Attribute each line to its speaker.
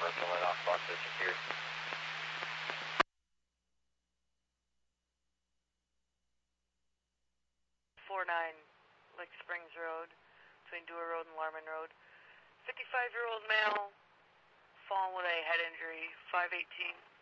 Speaker 1: Commercial and off box disappeared.
Speaker 2: 49 Lake Springs Road, between Dewar Road and Larman Road. 55-year-old male, fallen with a head injury, 518.